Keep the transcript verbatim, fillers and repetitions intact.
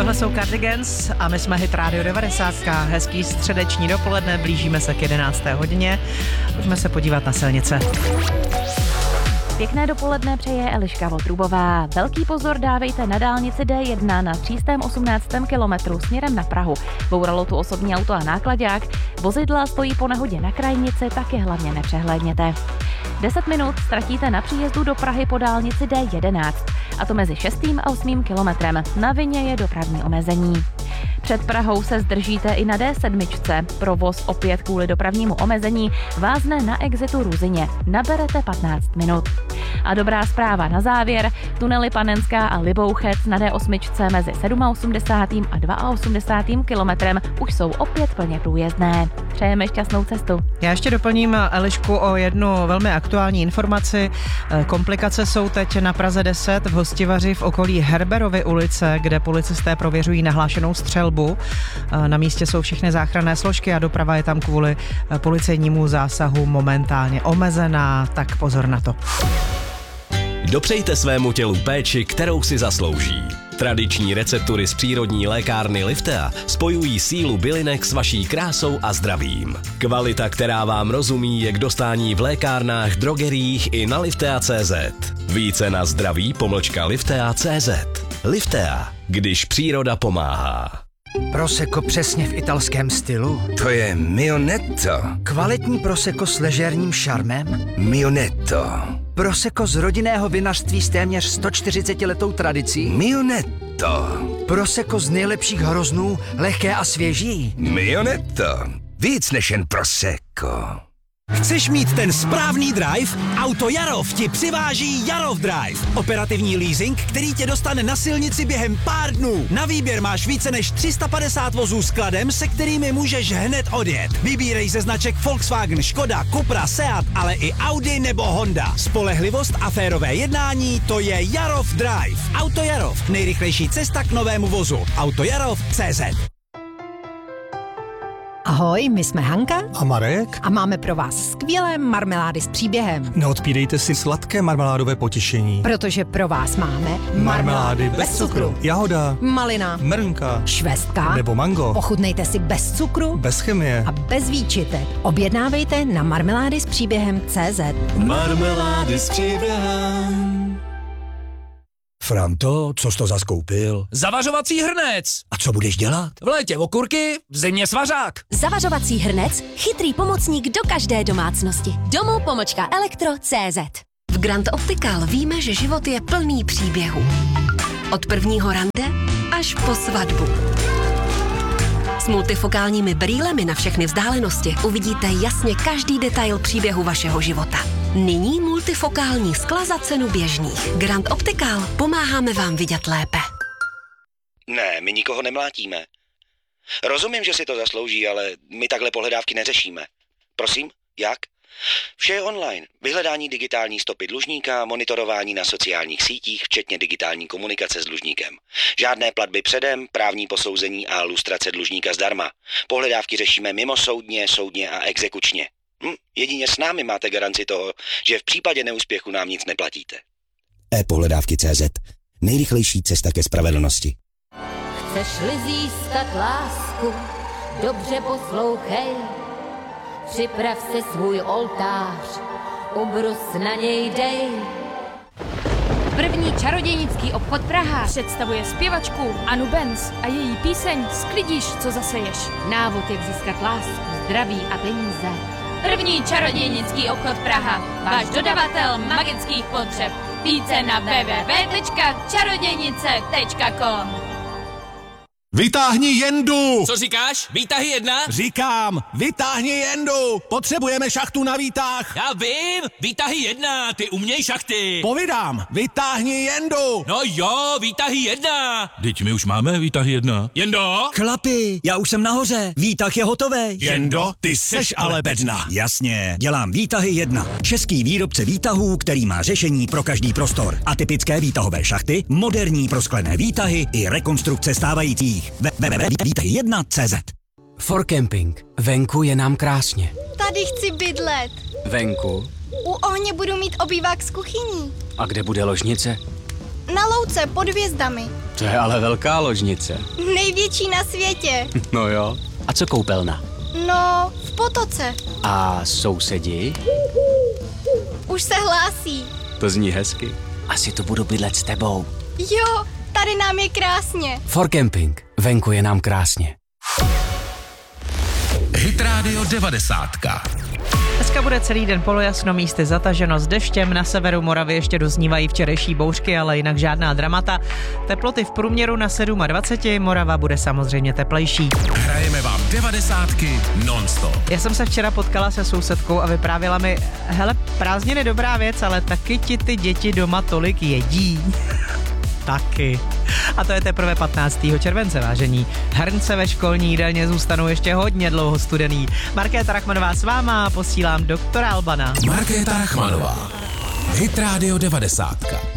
tohle jsou Cardigans a my jsme Hit Radio devadesát. Hezký středeční dopoledne, blížíme se k jedenácté hodině. Pojďme se podívat na silnice. Pěkné dopoledne přeje Eliška Votrubová. Velký pozor dávejte na dálnici D jedna na třístém osmnáctém kilometru směrem na Prahu. Bouralo tu osobní auto a náklaďák. Vozidla stojí po nehodě na krajnici, tak je hlavně nepřehlédněte. deset minut ztratíte na příjezdu do Prahy po dálnici D jedenáct, a to mezi šestým a osmým kilometrem. Na vině je dopravní omezení. Před Prahou se zdržíte i na D sedm. Provoz opět kvůli dopravnímu omezení vázne na exitu Ruzyně. Naberete patnáct minut. A dobrá zpráva na závěr. Tunely Panenská a Libouchec na D osm mezi osmdesátým sedmým a osmdesátým druhým kilometrem už jsou opět plně průjezdné. Přejeme šťastnou cestu. Já ještě doplním, Elišku, o jednu velmi aktuální informaci. Komplikace jsou teď na Praze deset v Hostivaři v okolí Herberovy ulice, kde policisté prověřují nahlášenou střelbu. Na místě jsou všechny záchranné složky a doprava je tam kvůli policejnímu zásahu momentálně omezená, tak pozor na to. Dopřejte svému tělu péči, kterou si zaslouží. Tradiční receptury z přírodní lékárny Liftea spojují sílu bylinek s vaší krásou a zdravím. Kvalita, která vám rozumí, je k dostání v lékárnách, drogeriích i na liftea tečka cé zet. Více na zdraví pomlčka liftea tečka cé zet. Liftea, když příroda pomáhá. Prosecco přesně v italském stylu? To je Mionetto. Kvalitní prosecco s ležérním šarmem? Mionetto. Prosecco z rodinného vinařství s téměř sto čtyřicetiletou tradicí? Mionetto. Prosecco z nejlepších hroznů, lehké a svěží? Mionetto. Víc než jen Prosecco. Chceš mít ten správný drive? Auto Jarov ti přiváží Jarov Drive. Operativní leasing, který tě dostane na silnici během pár dnů. Na výběr máš více než tři sta padesát vozů s kladem, se kterými můžeš hned odjet. Vybírej ze značek Volkswagen, Škoda, Cupra, Seat, ale i Audi nebo Honda. Spolehlivost a férové jednání, to je Jarov Drive. Auto Jarov, nejrychlejší cesta k novému vozu. Autojarov tečka cé zet. Ahoj, my jsme Hanka a Marek a máme pro vás skvělé marmelády s příběhem. Neodpídejte si sladké marmeládové potěšení. Protože pro vás máme marmelády bez, bez cukru. cukru. Jahoda, malina, mrnka, švestka nebo mango. Ochutnejte si bez cukru, bez chemie a bez výčitek. Objednávejte na marmelády s příběhem tečka cé zet. Marmelády s příběhem. Franto, co jsi to zaskoupil? Zavařovací hrnec. A co budeš dělat? V létě okurky, v zimě svařák. Zavařovací hrnec, chytrý pomocník do každé domácnosti. Domů pomočka elektro tečka cé zet. V Grand Optical víme, že život je plný příběhů. Od prvního rande až po svatbu. S multifokálními brýlemi na všechny vzdálenosti uvidíte jasně každý detail příběhu vašeho života. Nyní multifokální skla za cenu běžných. Grand Optical, pomáháme vám vidět lépe. Ne, my nikoho nemlátíme. Rozumím, že si to zaslouží, ale my takhle pohledávky neřešíme. Prosím, jak? Vše je online. Vyhledání digitální stopy dlužníka, monitorování na sociálních sítích, včetně digitální komunikace s dlužníkem. Žádné platby předem, právní posouzení a lustrace dlužníka zdarma. Pohledávky řešíme mimosoudně, soudně a exekučně. Hm, jedině s námi máte garanci toho, že v případě neúspěchu nám nic neplatíte. e-pohledávky tečka cé zet. Nejrychlejší cesta ke spravedlnosti. Chceš-li získat lásku, dobře poslouchej. Připrav si svůj oltář, ubrus na něj dej. První čarodějnický obchod Praha představuje zpěvačku Anu Benz a její píseň Sklidíš, co zaseješ. Návod, jak získat lásku, zdraví a peníze. První čarodějnický obchod Praha, váš dodavatel magických potřeb. Více na w w w tečka čarodějnice tečka com. Vytáhni jendu! Co říkáš? Výtahy jedna? Říkám, vytáhni jendu! Potřebujeme šachtu na výtah! Já vím! Výtahy jedna, ty uměj šachty! Povídám, vytáhni jendu! No jo, výtahy jedna! Teď my už máme výtahy jedna. Jendo? Chlapi, já už jsem nahoře, výtah je hotový. Jendo, ty seš ale bedna. Jasně, dělám výtahy jedna. Český výrobce výtahů, který má řešení pro každý prostor. Atypické výtahové šachty, moderní prosklené výtahy i rekonstrukce stávajících. w w w tečka výtahy jedna tečka cé zet. For Camping. Venku je nám krásně. Tady chci bydlet. Venku? U ohně budu mít obývák s kuchyní. A kde bude ložnice? Na louce pod hvězdami. To je ale velká ložnice. Největší na světě. No jo. A co koupelna? No, v potoce. A sousedi? Už se hlásí. To zní hezky. Asi tu budu bydlet s tebou. Jo, tady nám je krásně. For Camping. Venku je nám krásně. Hit Radio devadesát. Dneska bude celý den polojasno, místy zataženo s deštěm, na severu Moravy ještě doznívají včerejší bouřky, ale jinak žádná dramata. Teploty v průměru na dvacet sedm, Morava bude samozřejmě teplejší. Hrajeme vám devadesátky non-stop. Já jsem se včera potkala se sousedkou a vyprávěla mi, hele, prázdniny dobrá věc, ale taky ti ty děti doma tolik jedí. Taky. A to je teprve patnáctého července, vážení. Hrnce ve školní jídelně zůstanou ještě hodně dlouho studený. Markéta Rachmanová s váma, posílám doktora Albana. Markéta Rachmanová. Hit Radio devadesát.